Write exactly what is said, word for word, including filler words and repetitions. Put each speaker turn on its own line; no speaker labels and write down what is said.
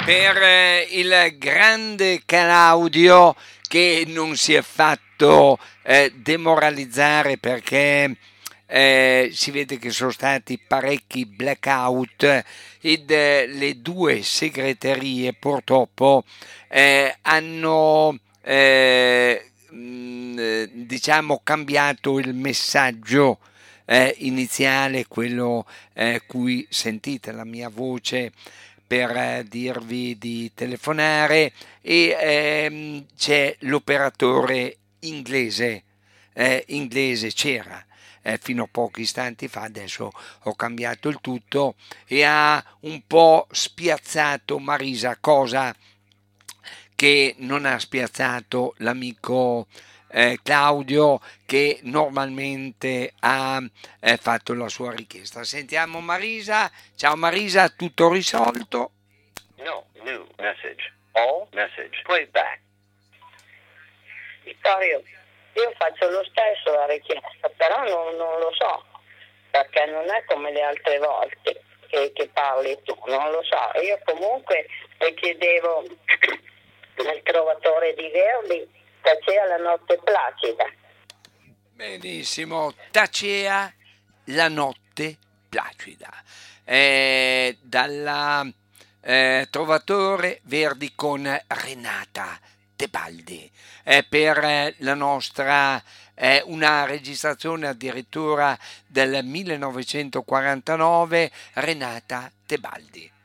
per eh, il grande Claudio che non si è fatto eh, demoralizzare perché eh, si vede che sono stati parecchi blackout ed eh, le due segreterie purtroppo eh, hanno eh, mh, eh, diciamo cambiato il messaggio eh, iniziale, quello eh, cui sentite la mia voce per eh, dirvi di telefonare e ehm, c'è l'operatore inglese, eh, inglese c'era eh, fino a pochi istanti fa, adesso ho cambiato il tutto e ha un po' spiazzato Marisa, cosa che non ha spiazzato l'amico eh, Claudio che normalmente ha eh, fatto la sua richiesta. Sentiamo Marisa. Ciao Marisa, tutto risolto?
No, new message. All message. Play back.
Vittorio, io faccio lo stesso la richiesta, però non, non lo so, perché non è come le altre volte che, che parli tu, non lo so. Io comunque richiedevo nel Trovatore di Verdi Tacea la notte placida.
Benissimo, Tacea la notte placida. Eh, dalla eh, Trovatore Verdi con Renata Tebaldi eh, per eh, la nostra eh, una registrazione addirittura del millenovecentoquarantanove, Renata Tebaldi.